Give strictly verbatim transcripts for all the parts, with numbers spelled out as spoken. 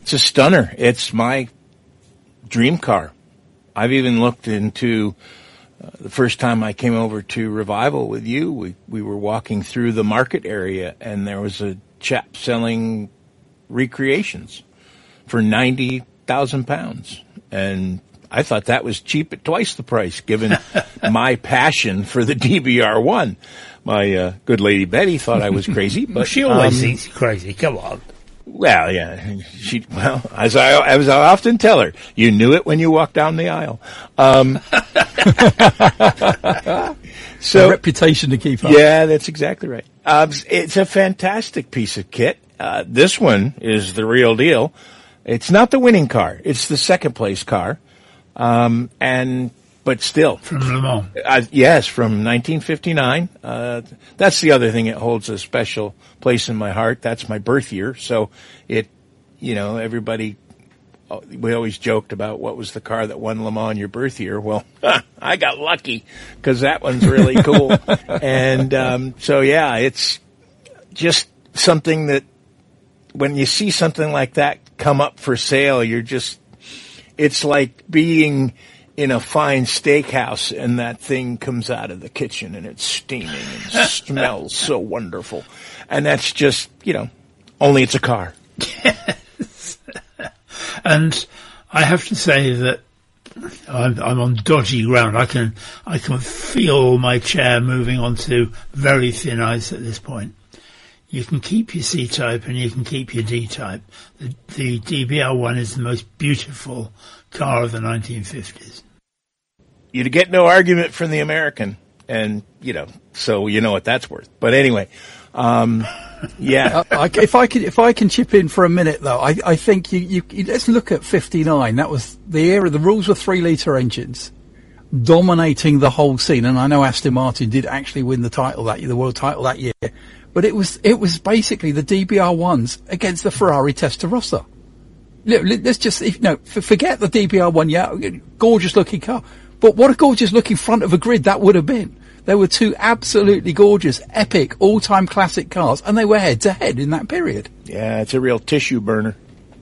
It's a stunner. It's my dream car. I've even looked into uh, the first time I came over to Revival with you. We we were walking through the market area, and there was a chap selling Recreations for ninety thousand pounds, and I thought that was cheap at twice the price, given my passion for the D B R one. My uh, good lady Betty thought I was crazy, but she always um, thinks you're crazy. Come on. Well, yeah, she. Well, as I as I often tell her, you knew it when you walked down the aisle. Um, so a reputation to keep up. Yeah, that's exactly right. Um, it's a fantastic piece of kit. Uh, this one is the real deal. It's not the winning car; it's the second place car. Um, and but still, from Le Mans. Uh, yes, from nineteen fifty-nine. Uh, that's the other thing. It holds a special place in my heart. That's my birth year. So it, you know, everybody, we always joked about what was the car that won Le Mans your birth year. Well, I got lucky because that one's really cool. And, um, so yeah, it's just something that when you see something like that come up for sale, you're just, it's like being in a fine steakhouse and that thing comes out of the kitchen and it's steaming and smells so wonderful. And that's just, you know, only it's a car. Yes. And I have to say that I'm, I'm on dodgy ground. I can, I can feel my chair moving onto very thin ice at this point. You can keep your C-Type and you can keep your D-Type. The, the D B R one is the most beautiful car of the nineteen fifties. You'd get no argument from the American, and, you know, so you know what that's worth. But anyway, um, yeah. uh, I, if I can, if I can chip in for a minute, though, I, I think you, you, you, let's look at fifty-nine. That was the era, the rules were three litre engines dominating the whole scene. And I know Aston Martin did actually win the title that year, the world title that year. But it was, it was basically the D B R ones against the Ferrari Testarossa. Let's just, you know, forget the D B R one, yeah, gorgeous looking car. But what a gorgeous looking front of a grid that would have been. They were two absolutely gorgeous, epic, all-time classic cars, and they were head-to-head in that period. Yeah, it's a real tissue burner.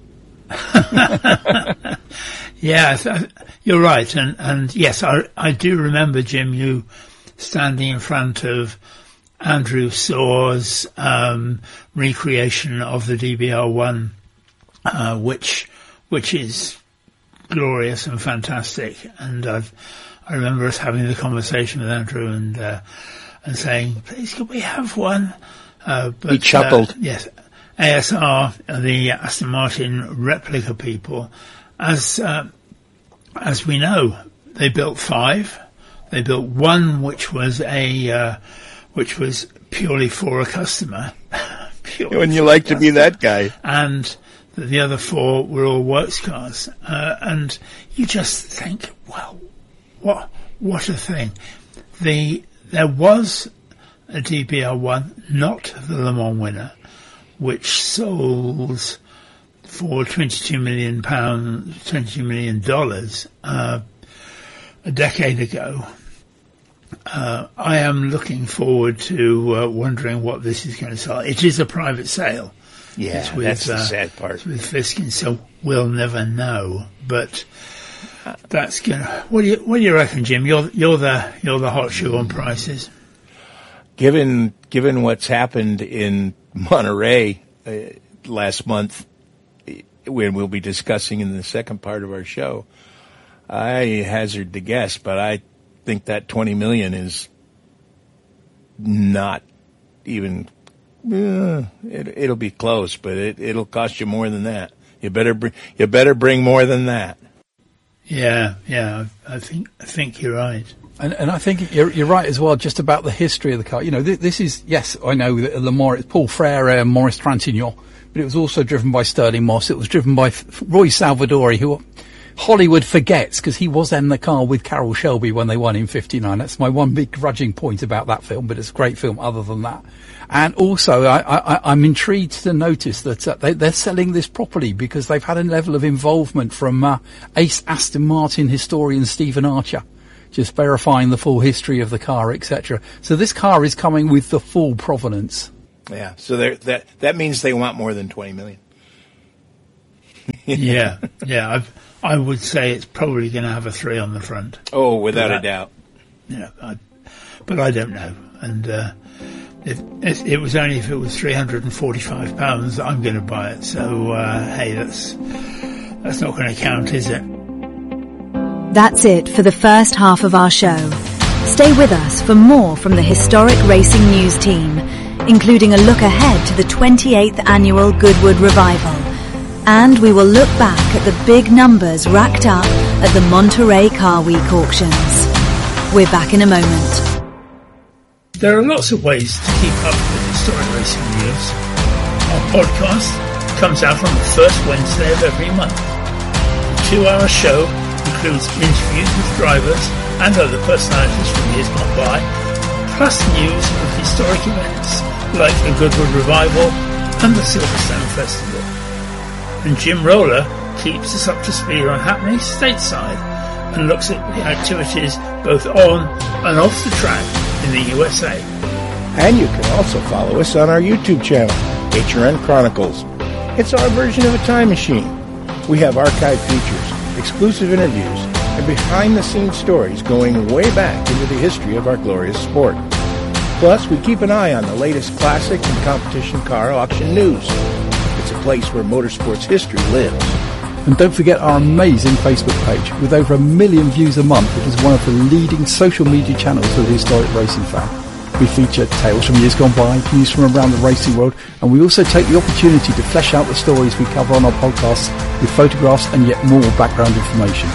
Yeah, you're right. And, and yes, I, I do remember, Jim, you standing in front of Andrew Saw's um, recreation of the D B R one, uh, which which is glorious and fantastic. And I've, I remember us having the conversation with Andrew and uh, and saying, "Please, could we have one?" Uh, but, he chuckled. Uh, yes, A S R, the Aston Martin replica people, as uh, as we know, they built five. They built one which was a uh, which was purely for a customer. Purely Wouldn't you like to be that guy? And the other four were all works cars. Uh, and you just think, well, what what a thing. The there was a D B R one, not the Le Mans winner, which sold for twenty-two million pounds, twenty-two million dollars uh, a decade ago. Uh, I am looking forward to uh, wondering what this is going to sell. It is a private sale. Yeah, it's with, that's the uh, sad part. It's with Fiskin, so we'll never know. But that's gonna. What do you What do you reckon, Jim? You're you're the you're the hot shoe on prices. Given given what's happened in Monterey uh, last month, when we'll be discussing in the second part of our show, I hazard to guess, but I think that twenty million is not even. Uh, it, it'll be close, but it, it'll cost you more than that. You better bring. You better bring more than that. Yeah, yeah. I think I think you're right. And, and I think you're, you're right as well, just about the history of the car. You know, this, this is, yes, I know that Le Mans, it's Paul Frere and Maurice Trintignant, but it was also driven by Sterling Moss. It was driven by Roy Salvadori, who Hollywood forgets because he was in the car with Carroll Shelby when they won in fifty-nine. That's my one big grudging point about that film, but it's a great film other than that. And also, I, I, I'm intrigued to notice that uh, they, they're selling this properly because they've had a level of involvement from uh, ace Aston Martin historian Stephen Archer, just verifying the full history of the car, et cetera. So this car is coming with the full provenance. Yeah, so that that means they want more than twenty million. yeah, yeah. I've, I would say it's probably going to have a three on the front. Oh, without a doubt. Yeah, I, but I don't know. And uh, it, it, it was only if it was three hundred forty-five pounds that I'm going to buy it. So, uh, hey, that's that's not going to count, is it? That's it for the first half of our show. Stay with us for more from the Historic Racing News team, including a look ahead to the twenty-eighth Annual Goodwood Revival. And we will look back at the big numbers racked up at the Monterey Car Week auctions. We're back in a moment. There are lots of ways to keep up with historic racing news. Our podcast comes out on the first Wednesday of every month. The two-hour show includes interviews with drivers and other personalities from years gone by, plus news of historic events like the Goodwood Revival and the Silverstone Festival. And Jim Roller keeps us up to speed on happenings stateside and looks at the activities both on and off the track in the U S A. And you can also follow us on our YouTube channel, H R N Chronicles. It's our version of a time machine. We have archive features, exclusive interviews, and behind-the-scenes stories going way back into the history of our glorious sport. Plus, we keep an eye on the latest classic and competition car auction news. It's a place where motorsports history lives. And don't forget our amazing Facebook page with over a million views a month. It is one of the leading social media channels for the historic racing fan. We feature tales from years gone by, news from around the racing world, and we also take the opportunity to flesh out the stories we cover on our podcasts with photographs and yet more background information.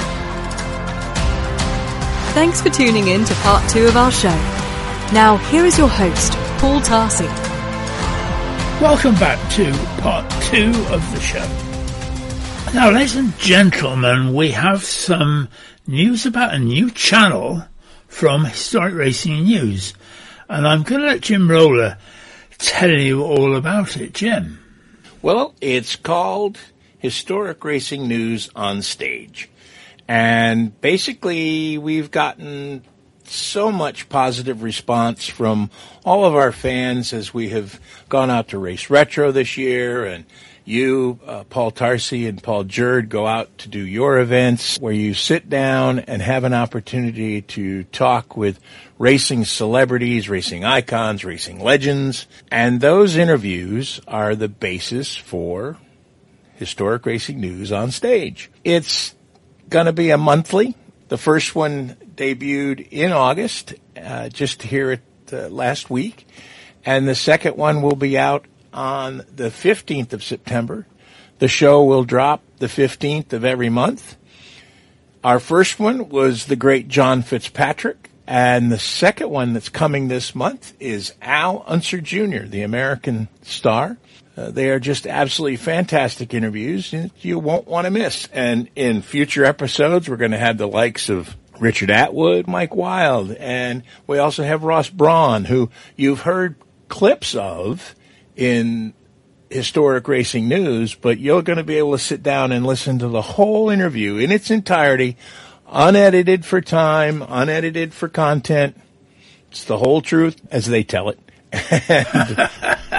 Thanks for tuning in to part two of our show. Now, here is your host, Paul Tarsi. Welcome back to part two of the show. Now, ladies and gentlemen, we have some news about a new channel from Historic Racing News. And I'm going to let Jim Roller tell you all about it. Jim? Well, it's called Historic Racing News on Stage. And basically, we've gotten so much positive response from all of our fans as we have gone out to Race Retro this year, and you, uh, Paul Tarsi and Paul Jerd, go out to do your events where you sit down and have an opportunity to talk with racing celebrities, racing icons, racing legends. And those interviews are the basis for Historic Racing News on Stage. It's going to be a monthly. The first one debuted in August, uh, just here at uh, last week. And the second one will be out on the fifteenth of September. The show will drop the fifteenth of every month. Our first one was the great John Fitzpatrick, and the second one that's coming this month is Al Unser Junior, the American star. Uh, they are just absolutely fantastic interviews you won't want to miss. And in future episodes, we're going to have the likes of Richard Atwood, Mike Wild, and we also have Ross Braun, who you've heard clips of in Historic Racing News, but you're going to be able to sit down and listen to the whole interview in its entirety, unedited for time, unedited for content. It's the whole truth as they tell it. and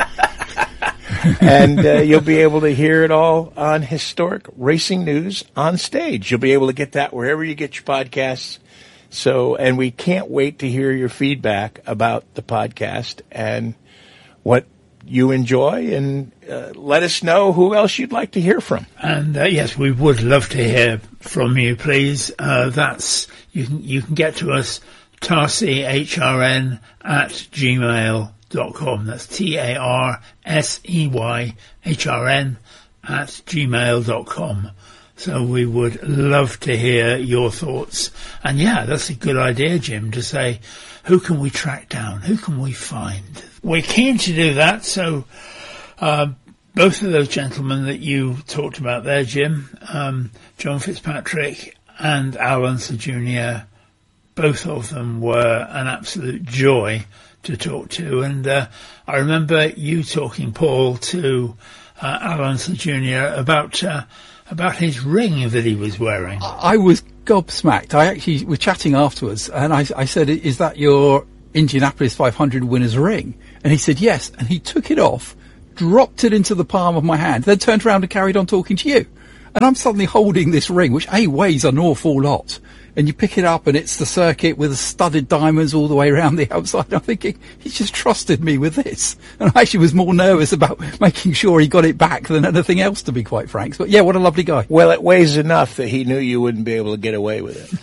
and uh, you'll be able to hear it all on Historic Racing News on Stage. You'll be able to get that wherever you get your podcasts. So, and we can't wait to hear your feedback about the podcast and what you enjoy, and uh, let us know who else you'd like to hear from. And uh, yes, we would love to hear from you, please. Uh, that's you can you can get to us Tarsi H R N at gmail dot com. That's T A R S E Y H R N at gmail dot com. So we would love to hear your thoughts. And yeah, that's a good idea, Jim, to say, who can we track down? Who can we find? We're keen to do that. So uh, both of those gentlemen that you talked about there, Jim, um, John Fitzpatrick and Al Unser Junior, both of them were an absolute joy to talk to. And uh, I remember you talking, Paul, to uh, Al Unser Junior about uh, about his ring that he was wearing. I was gobsmacked. I actually was chatting afterwards, and I, I said, "Is that your Indianapolis five hundred winner's ring?" And he said, "Yes." And he took it off, dropped it into the palm of my hand, then turned around and carried on talking to you. And I'm suddenly holding this ring, which A, weighs an awful lot. And you pick it up and it's the circuit with the studded diamonds all the way around the outside. I'm thinking, he's just trusted me with this. And I actually was more nervous about making sure he got it back than anything else, to be quite frank. But yeah, what a lovely guy. Well, it weighs enough that he knew you wouldn't be able to get away with it.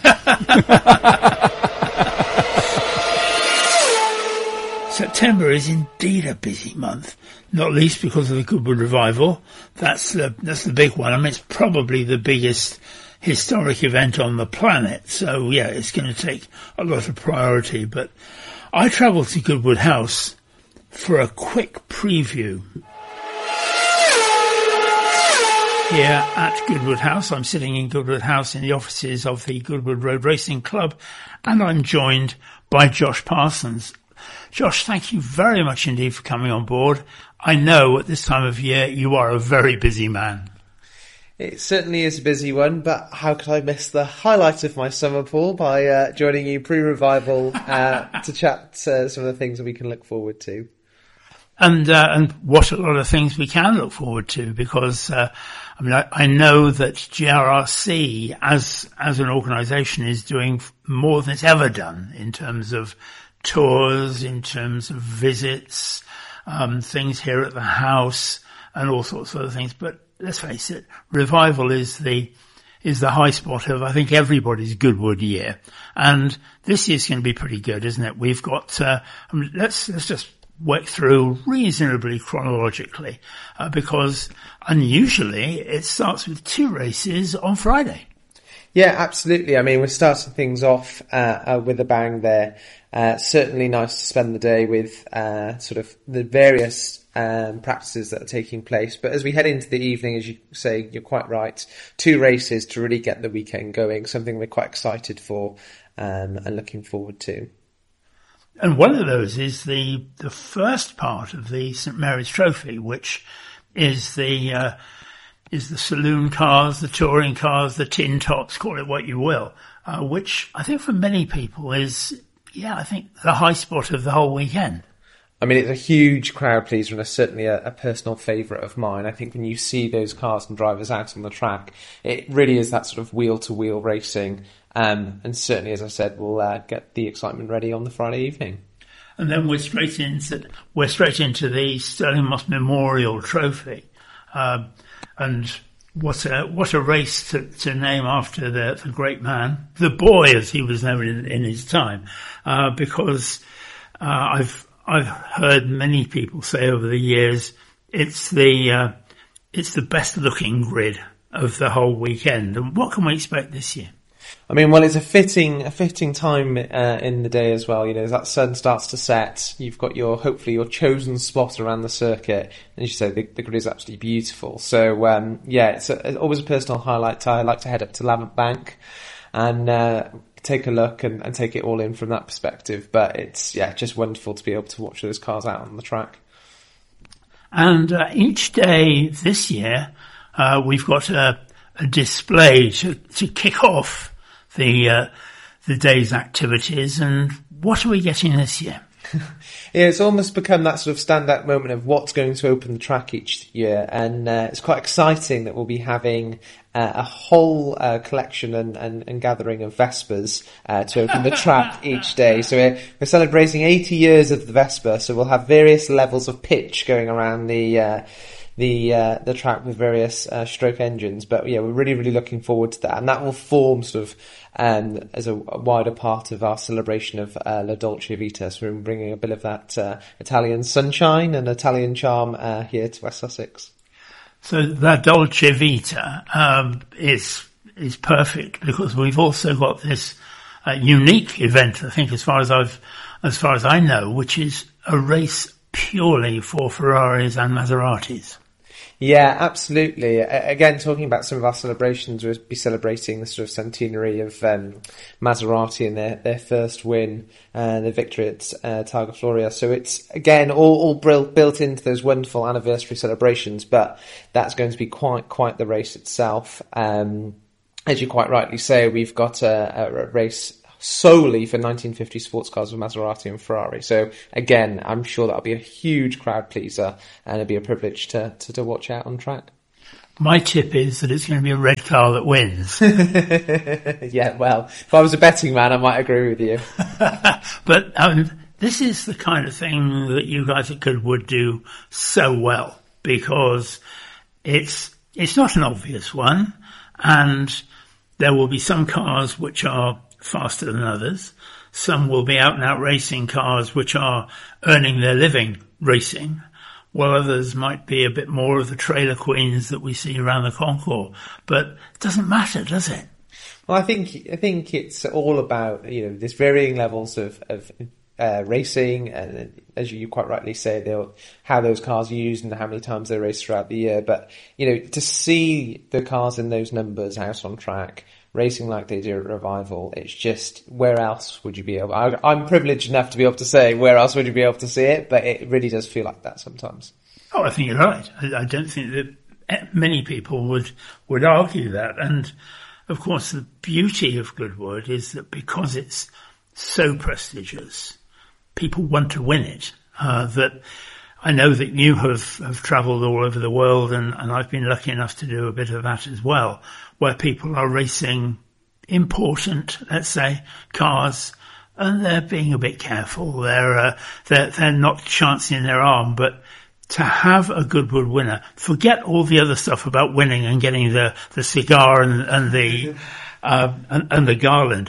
September is indeed a busy month, not least because of the Goodwood Revival. That's the, that's the big one. I mean, it's probably the biggest historic event on the planet. So, yeah, it's going to take a lot of priority. But I travelled to Goodwood House for a quick preview. Here at Goodwood House, I'm sitting in Goodwood House in the offices of the Goodwood Road Racing Club, and I'm joined by Josh Parsons. Josh, thank you very much indeed for coming on board. I know at this time of year you are a very busy man. It certainly is a busy one, but how could I miss the highlight of my summer, Paul, by uh, joining you pre-revival uh, to chat uh, some of the things that we can look forward to. And uh, and what a lot of things we can look forward to, because uh, I mean I, I know that G R R C as as an organisation is doing more than it's ever done in terms of tours, in terms of visits, um, things here at the house, and all sorts of other things. But let's face it, Revival is the is the high spot of, I think, everybody's Goodwood year, and this year's going to be pretty good, isn't it? We've got uh, I mean, let's let's just work through reasonably chronologically, uh, because unusually it starts with two races on Friday. Yeah, absolutely. I mean, we're starting things off uh, uh, with a bang there. Uh, certainly nice to spend the day with uh, sort of the various um, practices that are taking place. But as we head into the evening, as you say, you're quite right, two races to really get the weekend going, something we're quite excited for um, and looking forward to. And one of those is the the first part of the St Mary's Trophy, which is the uh, is the saloon cars, the touring cars, the tin tops, call it what you will, uh, which I think for many people is, yeah, I think the high spot of the whole weekend. I mean, it's a huge crowd pleaser and it's certainly a, a personal favourite of mine. I think when you see those cars and drivers out on the track, it really is that sort of wheel-to-wheel racing. Um, and certainly, as I said, we'll uh, get the excitement ready on the Friday evening. And then we're straight into we're straight into the Stirling Moss Memorial Trophy, um, and what a what a race to, to name after the, the great man, the boy as he was known in, in his time, uh, because uh, I've I've heard many people say over the years it's the uh, it's the best looking grid of the whole weekend. And what can we expect this year? I mean, well, it's a fitting, a fitting time uh, in the day as well. You know, as that sun starts to set, you've got your, hopefully your chosen spot around the circuit. And as you say, the, the grid is absolutely beautiful. So, um, yeah, it's, a, it's always a personal highlight. I like to head up to Lavant Bank and uh, take a look and, and take it all in from that perspective. But it's, yeah, just wonderful to be able to watch those cars out on the track. And uh, each day this year, uh, we've got a, a display to, to kick off the uh, the day's activities. And what are we getting this year? Yeah, it's almost become that sort of standout moment of what's going to open the track each year, and uh, it's quite exciting that we'll be having uh, a whole uh, collection and, and, and gathering of Vespers uh, to open the track each day. So we're, we're celebrating eighty years of the Vesper, so we'll have various levels of pitch going around the uh, the uh, the track with various uh, stroke engines. But yeah, we're really, really looking forward to that, and that will form sort of um, as a, a wider part of our celebration of uh, La Dolce Vita. So we're bringing a bit of that uh, Italian sunshine and Italian charm uh, here to West Sussex. So La Dolce Vita um, is is perfect, because we've also got this uh, unique event, I think, as far as I've as far as I know, which is a race purely for Ferraris and Maseratis. Yeah, absolutely. Again, talking about some of our celebrations, we'll be celebrating the sort of centenary of um, Maserati and their, their first win, uh, the victory at uh, Targa Florio. So it's, again, all, all built, built into those wonderful anniversary celebrations, but that's going to be quite, quite the race itself. Um, as you quite rightly say, we've got a, a race solely for nineteen fifty sports cars with Maserati and Ferrari. So again, I'm sure that'll be a huge crowd pleaser, and it'll be a privilege to, to, to watch out on track. My tip is that it's going to be a red car that wins. Yeah, well, if I was a betting man, I might agree with you. But um, this is the kind of thing that you guys at Goodwood do so well, because it's it's not an obvious one, and there will be some cars which are faster than others. Some will be out-and-out racing cars which are earning their living racing, while others might be a bit more of the trailer queens that we see around the concours. But it doesn't matter, does it? Well, I think I think it's all about, you know, there's varying levels of, of uh, racing, and as you quite rightly say, they'll, how those cars are used and how many times they race throughout the year. But, you know, to see the cars in those numbers out on track, racing like they do at Revival, it's just, where else would you be able... I, I'm privileged enough to be able to say, where else would you be able to see it? But it really does feel like that sometimes. Oh, I think you're right. I, I don't think that many people would, would argue that. And, of course, the beauty of Goodwood is that because it's so prestigious, people want to win it. Uh, that I know that you have, have travelled all over the world, and, and I've been lucky enough to do a bit of that as well, where people are racing important, let's say, cars, and they're being a bit careful. They're, uh, they're, they're not chancing their arm, but to have a Goodwood winner, forget all the other stuff about winning and getting the, the cigar and, and the, uh, and, and the garland.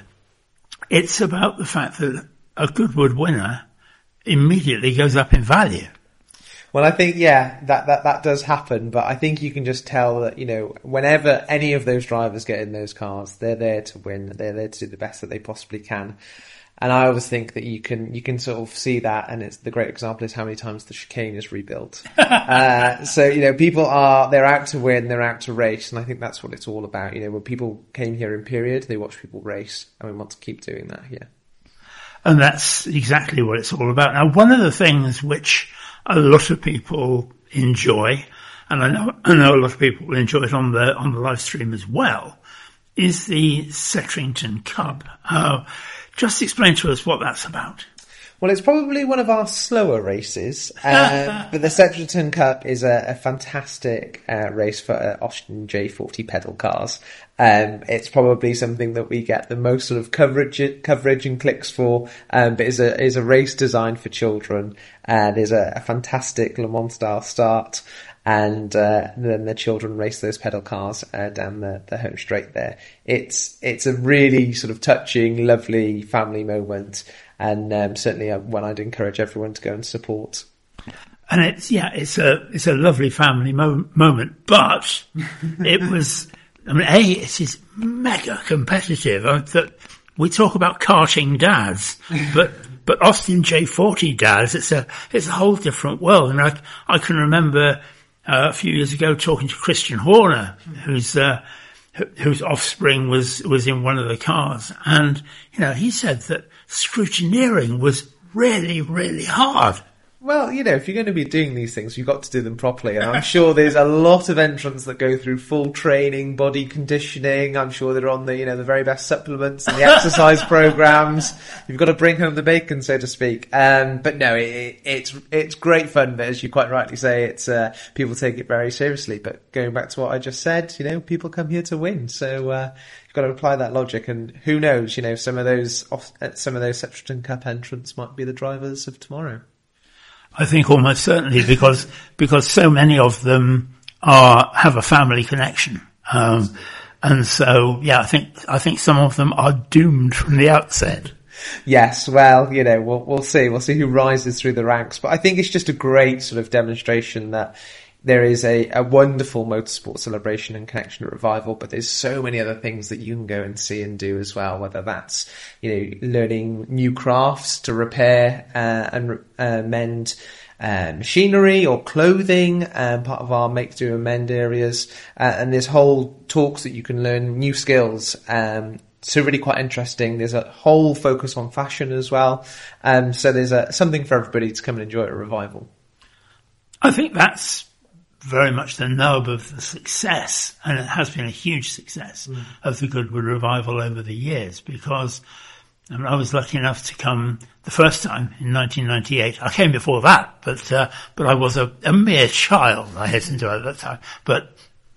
It's about the fact that a Goodwood winner immediately goes up in value. Well, I think, yeah, that, that, that does happen, but I think you can just tell that, you know, whenever any of those drivers get in those cars, they're there to win. They're there to do the best that they possibly can. And I always think that you can, you can sort of see that, and it's the great example is how many times the chicane is rebuilt. uh, so, you know, people are, they're out to win, they're out to race, and I think that's what it's all about. You know, when people came here in period, they watched people race, and we want to keep doing that here. And that's exactly what it's all about. Now, one of the things which a lot of people enjoy, and I know, I know a lot of people will enjoy it on the, on the live stream as well, is the Settrington Cup. Uh, just explain to us what that's about. Well, it's probably one of our slower races, uh, but the Settrington Cup is a, a fantastic uh, race for uh, Austin J forty pedal cars. Um, it's probably something that we get the most sort of coverage, coverage and clicks for, um, but is a is a race designed for children, and is a, a fantastic Le Mans style start. And uh, then the children race those pedal cars uh, down the, the home straight there. It's it's a really sort of touching, lovely family moment, and um, certainly one I'd encourage everyone to go and support. And it's yeah, it's a it's a lovely family mo- moment, but it was. I mean, a it is mega competitive. I, that we talk about karting dads, but but Austin J forty dads, it's a it's a whole different world. And I I can remember. Uh, a few years ago, talking to Christian Horner, whose uh, whose offspring was was in one of the cars, and you know he said that scrutineering was really really hard. Well, you know, if you're going to be doing these things, you've got to do them properly. And I'm sure there's a lot of entrants that go through full training, body conditioning. I'm sure they're on the, you know, the very best supplements and the exercise programs. You've got to bring home the bacon, so to speak. Um, but no, it, it's, it's great fun. But as you quite rightly say, it's, uh, people take it very seriously. But going back to what I just said, you know, people come here to win. So, uh, you've got to apply that logic. And who knows, you know, some of those, off, some of those Settrington Cup entrants might be the drivers of tomorrow. I think almost certainly, because because so many of them are have a family connection, um, and so yeah, I think I think some of them are doomed from the outset. Yes, well, you know, we'll we'll see, we'll see who rises through the ranks, but I think it's just a great sort of demonstration that there is a, a wonderful motorsport celebration and connection at Revival, but there's so many other things that you can go and see and do as well, whether that's, you know, learning new crafts to repair uh, and uh, mend uh, machinery or clothing, um, part of our make, do and mend areas, uh, and there's whole talks that you can learn new skills, um, so really quite interesting. There's a whole focus on fashion as well, um, so there's a, something for everybody to come and enjoy at Revival. I think that's very much the nub of the success, and it has been a huge success mm. of the Goodwood Revival over the years, because I mean, I was lucky enough to come the first time in nineteen ninety-eight. I came before that, but uh, but I was a, a mere child, I hasten to add at that time. But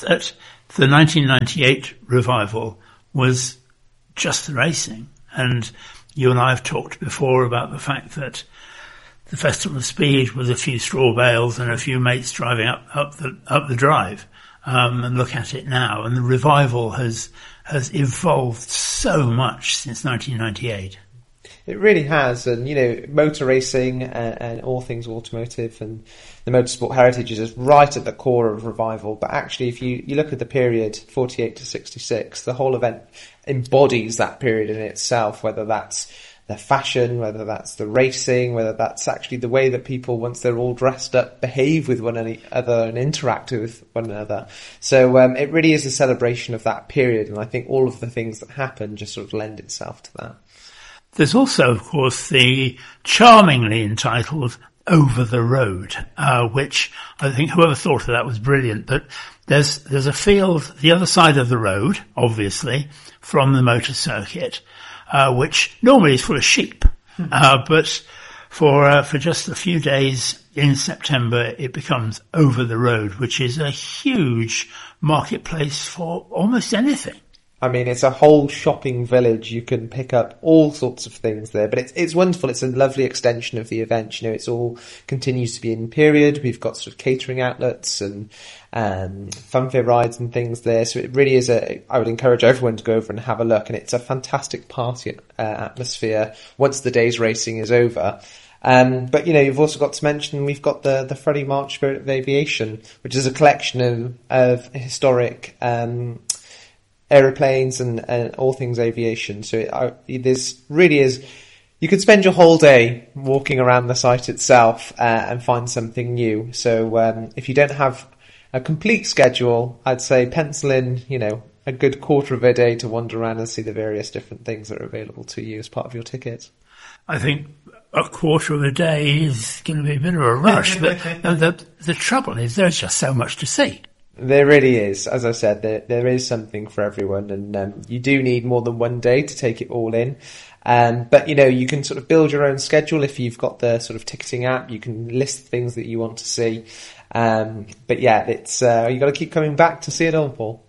that the nineteen ninety-eight revival was just the racing. And you and I have talked before about the fact that the Festival of Speed was a few straw bales and a few mates driving up, up the up the drive. Um, and look at it now, and the revival has has evolved so much since nineteen ninety-eight. It really has, and you know, motor racing and, and all things automotive and the motorsport heritage is right at the core of revival. But actually, if you, you look at the period forty-eight to sixty-six, the whole event embodies that period in itself, whether that's the fashion, whether that's the racing, whether that's actually the way that people, once they're all dressed up, behave with one another and interact with one another. So um, it really is a celebration of that period, and I think all of the things that happen just sort of lend itself to that. There's also, of course, the charmingly entitled Over the Road, uh, which I think whoever thought of that was brilliant. But there's there's a field the other side of the road, obviously, from the motor circuit, uh, which normally is full of sheep. Uh, but for uh, for just a few days in September, it becomes Over the Road, which is a huge marketplace for almost anything. I mean, it's a whole shopping village. You can pick up all sorts of things there, but it's it's wonderful. It's a lovely extension of the event. You know, it's all continues to be in period. We've got sort of catering outlets and um, funfair rides and things there. So it really is a. I would encourage everyone to go over and have a look. And it's a fantastic party uh, atmosphere once the day's racing is over. Um, but you know, you've also got to mention we've got the the Freddie March Spirit of Aviation, which is a collection of of historic. Um, aeroplanes and, and all things aviation. So it, uh, there's really is, you could spend your whole day walking around the site itself uh, and find something new. So um, if you don't have a complete schedule, I'd say pencil in, you know, a good quarter of a day to wander around and see the various different things that are available to you as part of your ticket. I think a quarter of a day is going to be a bit of a rush, but the, the trouble is there's just so much to see. There really is. As I said, there there is something for everyone, and um, you do need more than one day to take it all in. Um, but, you know, you can sort of build your own schedule if you've got the sort of ticketing app. You can list things that you want to see. Um, but, yeah, it's uh, you got to keep coming back to see it all, Paul.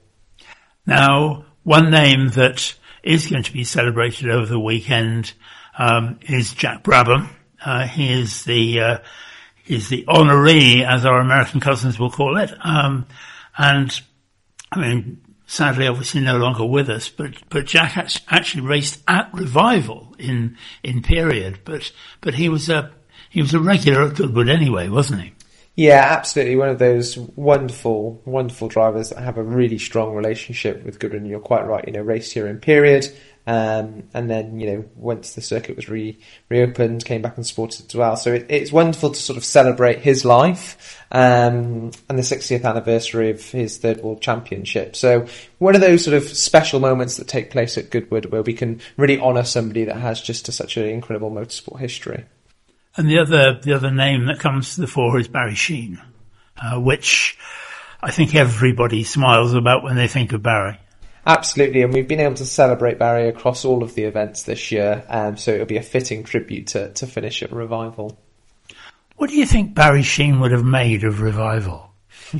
Now, one name that is going to be celebrated over the weekend um, is Jack Brabham. Uh, he is the uh, he's the honoree, as our American cousins will call it. Um, and, I mean, sadly, obviously no longer with us, but, but Jack actually raced at Revival in, in period, but, but he was a, he was a regular at Goodwood anyway, wasn't he? Yeah, absolutely. One of those wonderful, wonderful drivers that have a really strong relationship with Goodwood. And you're quite right, you know, raced here in period. Um, and then, you know, once the circuit was re, reopened, came back and supported as well. So it, it's wonderful to sort of celebrate his life, um, and the sixtieth anniversary of his third world championship. So one of those sort of special moments that take place at Goodwood where we can really honour somebody that has just a, such an incredible motorsport history. And the other, the other name that comes to the fore is Barry Sheene, uh, which I think everybody smiles about when they think of Barry. Absolutely, and we've been able to celebrate Barry across all of the events this year, um, so it'll be a fitting tribute to, to finish at Revival. What do you think Barry Sheene would have made of Revival?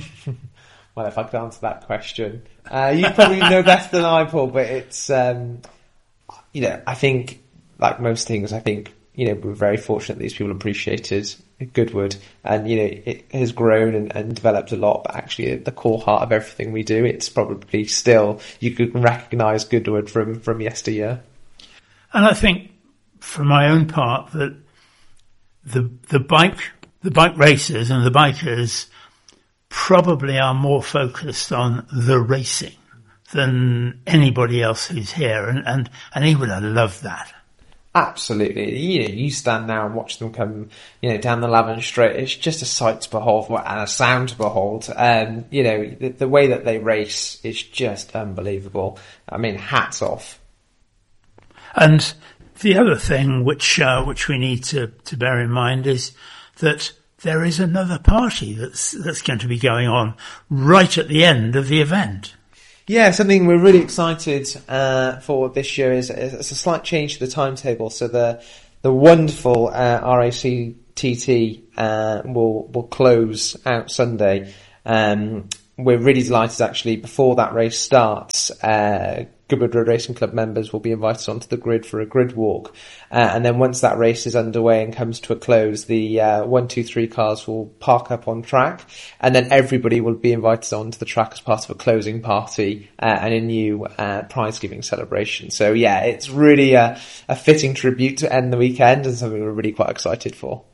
Well, if I could answer that question. Uh, you probably know better than I, Paul, but it's, um, you know, I think, like most things, I think, you know, we're very fortunate that these people appreciated Goodwood, and, you know, it has grown and, and developed a lot, but actually at the core heart of everything we do, it's probably still, you could recognise Goodwood from, from yesteryear. And I think, for my own part, that the, the bike, the bike racers and the bikers probably are more focused on the racing than anybody else who's here, and, and, and England, I love that. Absolutely. You know, you stand now and watch them come, you know, down the Lavin Straight. It's just a sight to behold and a sound to behold. Um, you know, the, the way that they race is just unbelievable. I mean, hats off. And the other thing which, uh, which we need to, to bear in mind is that there is another party that's, that's going to be going on right at the end of the event. Yeah, something we're really excited uh, for this year is, is a slight change to the timetable. So the the wonderful uh, R A C T T uh, will will close out Sunday, um, we're really delighted actually, before that race starts, uh, Goodwood Road Racing Club members will be invited onto the grid for a grid walk. Uh, and then once that race is underway and comes to a close, the uh, one, two, three cars will park up on track, and then everybody will be invited onto the track as part of a closing party uh, and a new uh, prize-giving celebration. So yeah, it's really a, a fitting tribute to end the weekend and something we're really quite excited for.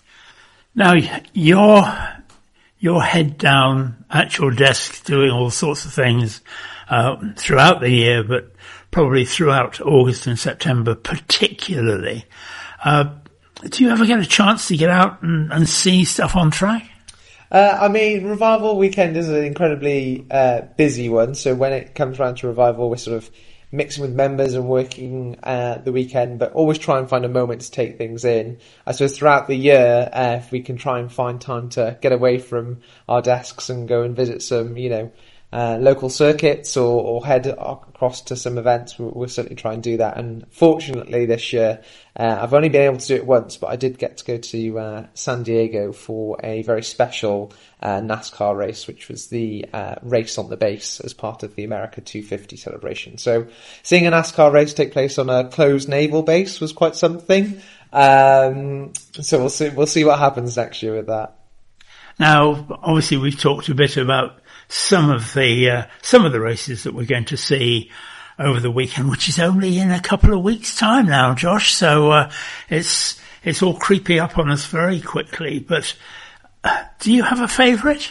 Now, you're, you're head down at your desk doing all sorts of things uh, throughout the year, but probably throughout August and September particularly. Uh, do you ever get a chance to get out and, and see stuff on track? Uh, I mean, Revival weekend is an incredibly uh, busy one, so when it comes around to Revival, we're sort of mixing with members and working uh, the weekend, but always try and find a moment to take things in. I suppose throughout the year, uh, if we can try and find time to get away from our desks and go and visit some, you know, uh, local circuits or, or head across to some events, we'll, we'll certainly try and do that. And fortunately this year, uh, I've only been able to do it once, but I did get to go to uh, San Diego for a very special uh, NASCAR race, which was the uh, race on the base as part of the America two fifty celebration. So seeing a NASCAR race take place on a closed naval base was quite something. Um, so we'll see, we'll see what happens next year with that. Now, obviously we've talked a bit about some of the, uh, some of the races that we're going to see over the weekend, which is only in a couple of weeks' time now, Josh. So, uh, it's, it's all creeping up on us very quickly. But uh, do you have a favourite?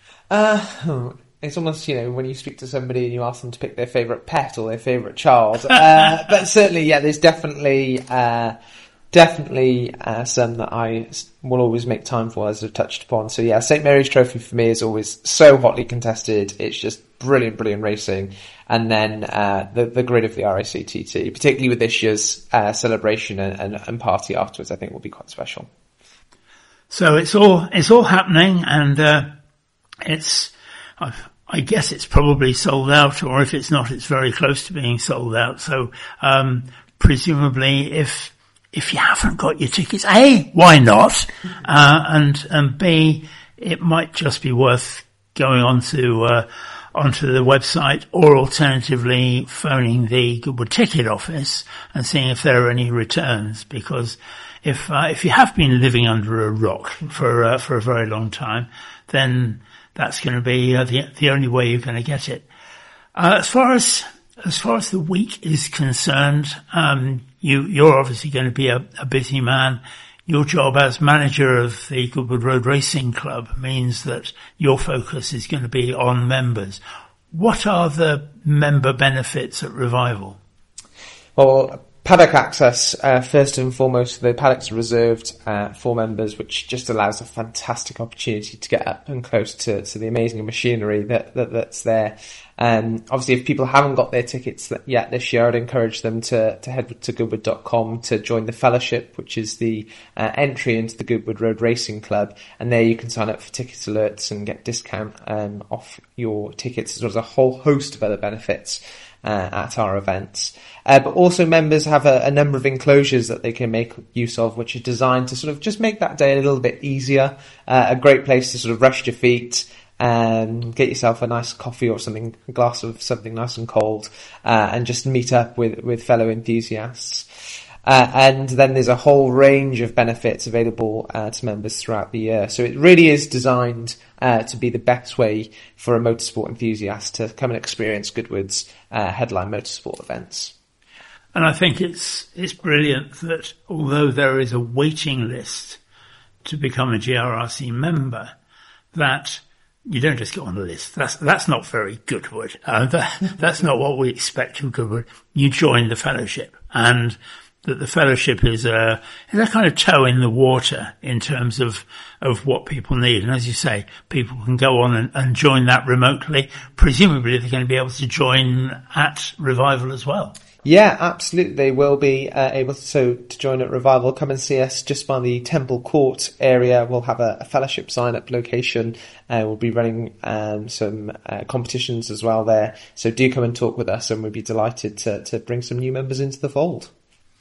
Uh, it's almost, you know, when you speak to somebody and you ask them to pick their favourite pet or their favourite child. Uh, but certainly, yeah, there's definitely, uh, definitely, uh, some that I will always make time for, as I've touched upon. So yeah, Saint Mary's Trophy for me is always so hotly contested. It's just brilliant, brilliant racing. And then, uh, the, the grid of the R A C T T, particularly with this year's, uh, celebration and, and, and party afterwards, I think will be quite special. So it's all, it's all happening, and, uh, it's, I've, I guess it's probably sold out, or if it's not, it's very close to being sold out. So, um, presumably if, if you haven't got your tickets, A, why not? Uh, and, and B, it might just be worth going on to, uh, onto the website, or alternatively phoning the Goodwood ticket office and seeing if there are any returns, because if, uh, if you have been living under a rock for, uh, for a very long time, then that's going to be uh, the, the only way you're going to get it. Uh, as far as, as far as the week is concerned, um, you, you're obviously going to be a, a busy man. Your job as manager of the Goodwood Road Racing Club means that your focus is going to be on members. What are the member benefits at Revival? Well, paddock access, uh, first and foremost, the paddocks are reserved uh, for members, which just allows a fantastic opportunity to get up and close to, to the amazing machinery that, that that's there. Um, obviously, if people haven't got their tickets yet this year, I'd encourage them to, to head to goodwood dot com to join the fellowship, which is the uh, entry into the Goodwood Road Racing Club. And there you can sign up for ticket alerts and get discount um, off your tickets, as well as a whole host of other benefits uh, at our events. Uh, but also members have a, a number of enclosures that they can make use of, which are designed to sort of just make that day a little bit easier. Uh, a great place to sort of rest your feet, and um, get yourself a nice coffee or something, a glass of something nice and cold, uh, and just meet up with, with fellow enthusiasts. Uh, and then there's a whole range of benefits available uh, to members throughout the year. So it really is designed uh, to be the best way for a motorsport enthusiast to come and experience Goodwood's uh, headline motorsport events. And I think it's it's brilliant that although there is a waiting list to become a G R R C member, that you don't just get on the list. That's that's not very Goodwood. Uh, that, that's not what we expect from Goodwood. You join the fellowship, and that the fellowship is a is a kind of toe in the water in terms of of what people need. And as you say, people can go on and, and join that remotely. Presumably, they're going to be able to join at Revival as well. Yeah, absolutely. They will be uh, able to, so, to join at Revival. Come and see us just by the Temple Court area. We'll have a, a fellowship sign-up location. Uh, we'll be running um, some uh, competitions as well there. So do come and talk with us, and we'd be delighted to, to bring some new members into the fold.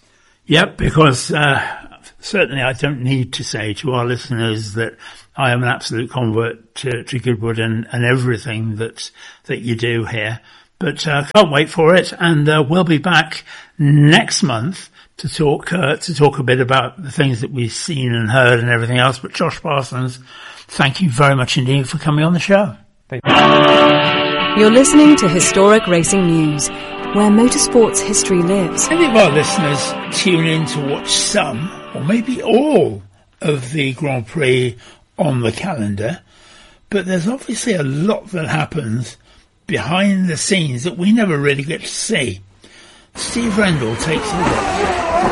Yep, because uh, certainly I don't need to say to our listeners that I am an absolute convert to, to Goodwood and, and everything that that you do here. But uh, can't wait for it, and uh, we'll be back next month to talk uh, to talk a bit about the things that we've seen and heard and everything else. But Josh Parsons, thank you very much indeed for coming on the show. Thank you. You're listening to Historic Racing News, where motorsports history lives. Many of our listeners tune in to watch some, or maybe all, of the Grand Prix on the calendar, but there's obviously a lot that happens behind the scenes that we never really get to see. Steve Rendell takes it away.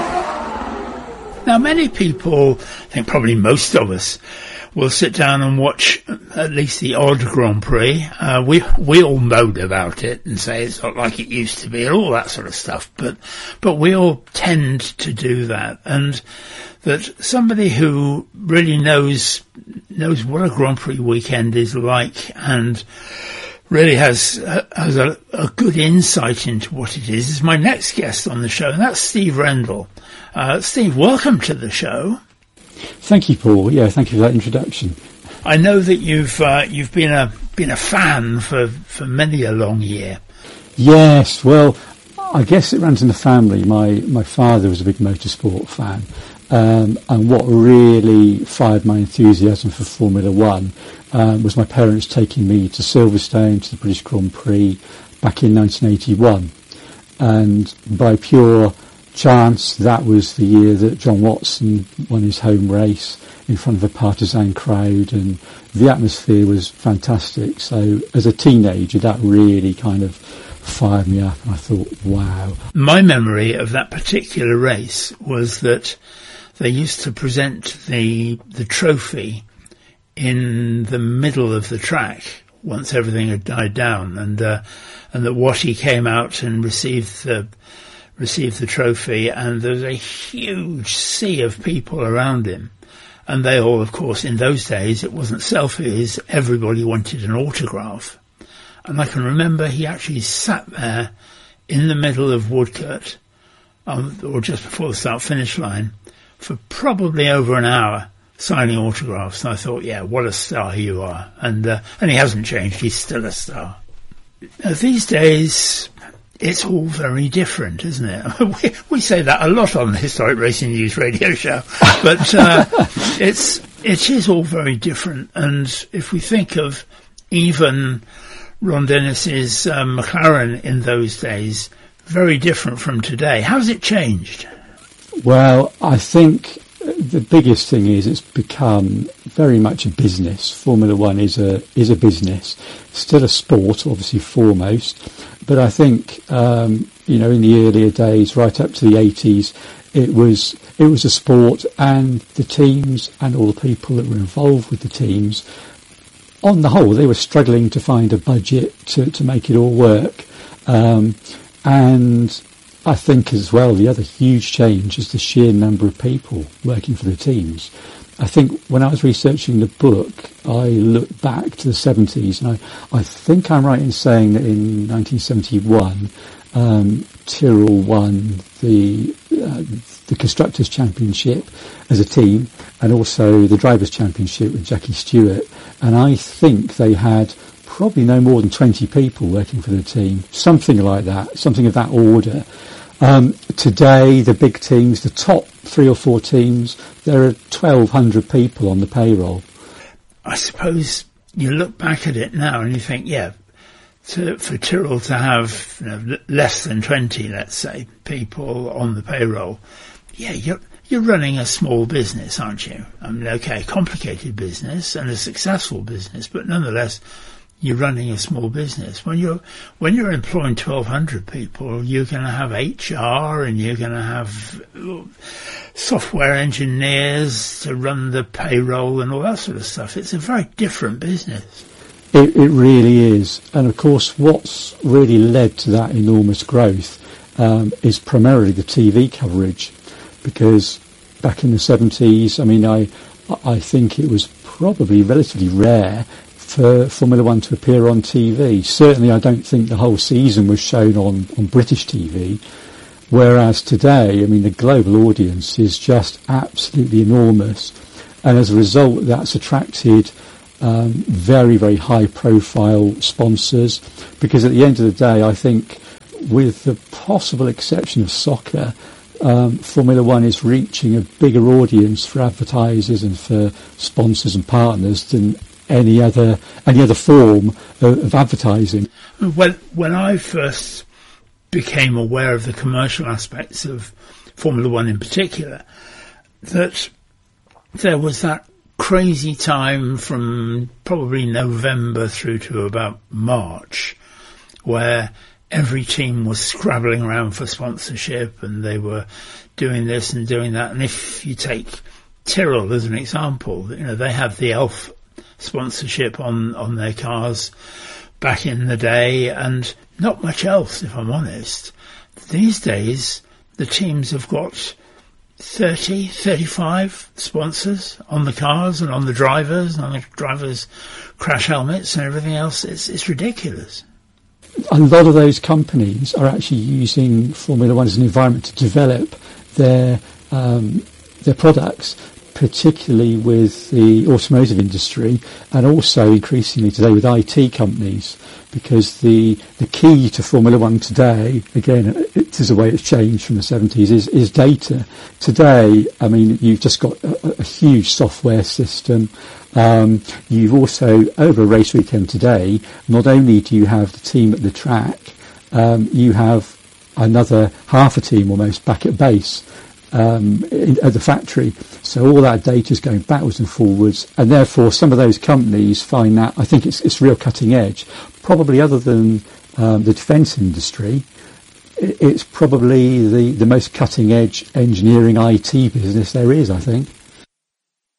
Now, many people, I think probably most of us, will sit down and watch at least the odd Grand Prix. Uh, we we all moan about it and say it's not like it used to be and all that sort of stuff, but but we all tend to do that. And that somebody who really knows knows what a Grand Prix weekend is like and really has uh, has a, a good insight into what it is is my next guest on the show, and that's Steve Rendell. Uh, Steve, welcome to the show. Thank you, Paul. Yeah, thank you for that introduction. I know that you've uh, you've been a been a fan for, for many a long year. Yes, well, I guess it runs in the family. My my father was a big motorsport fan, um, and what really fired my enthusiasm for Formula One um, was my parents taking me to Silverstone, to the British Grand Prix, back in nineteen eighty-one, and by pure chance, that was the year that John Watson won his home race in front of a partisan crowd, and the atmosphere was fantastic. So as a teenager, that really kind of fired me up, and I thought, wow. My memory of that particular race was that they used to present the the trophy in the middle of the track once everything had died down, and uh, and that Watty came out and received the received the trophy, and there was a huge sea of people around him. And they all, of course, in those days, it wasn't selfies, everybody wanted an autograph. And I can remember he actually sat there in the middle of Woodcote, um, or just before the start-finish line, for probably over an hour, signing autographs. And I thought, yeah, what a star you are. And, uh, and he hasn't changed, he's still a star. Now, these days, it's all very different, isn't it? we, we say that a lot on the Historic Racing News radio show, but uh, it's it is all very different. And if we think of even Ron Dennis's um, McLaren in those days, very different from today. How's it changed? Well, I think the biggest thing is it's become very much a business. Formula One is a is a business, still a sport, obviously foremost. But I think, um, you know, in the earlier days, right up to the eighties, it was it was a sport, and the teams and all the people that were involved with the teams, on the whole, they were struggling to find a budget to, to make it all work. Um, and I think as well, the other huge change is the sheer number of people working for the teams. I think when I was researching the book, I looked back to the seventies, and I, I think I'm right in saying that in nineteen seventy-one, um, Tyrrell won the uh, the Constructors' Championship as a team, and also the Drivers' Championship with Jackie Stewart. And I think they had probably no more than twenty people working for the team, something like that, something of that order. Um, today, the big teams, the top three or four teams, there are twelve hundred people on the payroll. I suppose you look back at it now and you think, yeah, to, for Tyrrell to have, you know, less than twenty, let's say, people on the payroll, yeah, you're you're running a small business, aren't you? I mean, okay, complicated business and a successful business, but nonetheless, you're running a small business. When you're when you're employing twelve hundred people, you're going to have H R, and you're going to have software engineers to run the payroll and all that sort of stuff. It's a very different business. It, it really is. And of course, what's really led to that enormous growth um, is primarily the T V coverage, because back in the seventies, I mean, I I think it was probably relatively rare for Formula One to appear on T V. Certainly I don't think the whole season was shown on, on British T V, Whereas today, I mean, the global audience is just absolutely enormous. And as a result, that's attracted um, very, very high-profile sponsors. Because at the end of the day, I think, with the possible exception of soccer, um, Formula One is reaching a bigger audience for advertisers and for sponsors and partners than any other any other form of, of advertising. When when I first became aware of the commercial aspects of Formula One in particular, that there was that crazy time from probably November through to about March where every team was scrabbling around for sponsorship and they were doing this and doing that. And if you take Tyrrell as an example, you know, they had the Elf sponsorship on, on their cars back in the day and not much else, if I'm honest. These days, the teams have got thirty, thirty-five sponsors on the cars and on the drivers and on the drivers' crash helmets and everything else. It's, it's ridiculous. A lot of those companies are actually using Formula One as an environment to develop their um, their products, particularly with the automotive industry and also increasingly today with I T companies, because the the key to Formula One today, again, it is a way it's changed from the seventies, is, is data. Today, I mean, you've just got a, a huge software system. Um, you've also, over a race weekend today, not only do you have the team at the track, um, you have another half a team almost back at base um, in, at the factory. So all that data is going backwards and forwards, and therefore some of those companies find that, I think it's, it's real cutting edge. Probably other than um, the defence industry, it, it's probably the, the most cutting edge engineering I T business there is, I think.